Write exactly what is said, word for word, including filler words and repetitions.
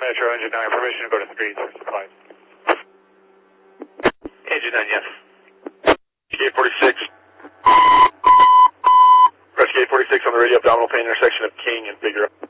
Metro Engine nine, permission to go to three sixty-five. Engine nine, yes. Rescue eight forty-six. Rescue eight forty-six on the radio, abdominal pain intersection of King and Figure.